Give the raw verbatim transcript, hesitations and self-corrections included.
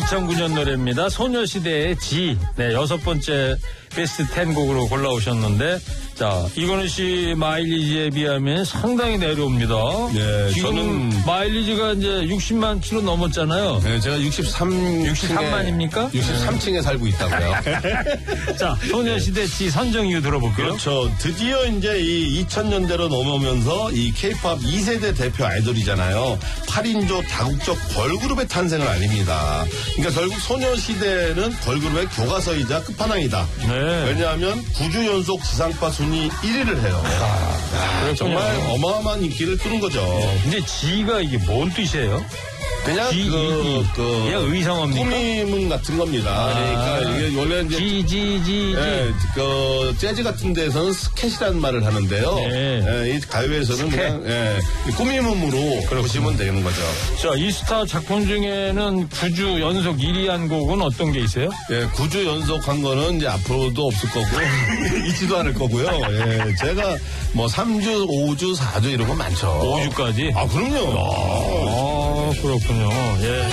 이천구 년 노래입니다. 소녀시대의 지. 네, 여섯 번째 베스트 텐 곡으로 골라오셨는데, 자, 이건우 씨 마일리지에 비하면 상당히 내려옵니다. 네, 지금 저는 마일리지가 이제 육십만 킬로 넘었잖아요. 네, 제가 육십삼, 육십삼만입니까? 육십삼 층에 살고 있다고요. 자, 소녀시대 지 선정 이유 들어볼게요. 그렇죠. 드디어 이제 이 이천 년대로 넘어오면서 이 케이팝 이 세대 대표 아이돌이잖아요. 팔 인조 다국적 걸그룹의 탄생을 알립니다. 그러니까 결국 소녀시대는 걸그룹의 교과서이자 끝판왕이다. 네. 왜냐하면 구 주 연속 지상파 순위 일 위를 해요. 아, 정말 어마어마한 인기를 끄는 거죠. 근데 지가 이게 뭔 뜻이에요? 그냥 지, 그, 이, 그 그냥 의상합니까? 꾸밈은 같은 겁니다. 아, 그러니까 이게 원래 이제 지, 지, 지, 지. 예, 그 재즈 같은 데서는 스캣이라는 말을 하는데요. 네. 예, 이 가요에서는 스캣. 그냥 예, 꾸밈음으로 보시면 되는 거죠. 자, 이 스타 작품 중에는 구 주 연속 일 위 한 곡은 어떤 게 있어요? 예, 구 주 연속한 거는 이제 앞으로도 없을 거고 있지도 않을 거고요. 예, 제가 뭐 삼 주, 오 주, 사 주 이런 거 많죠. 오 주까지? 아, 그럼요. 아, 그렇군요. 예.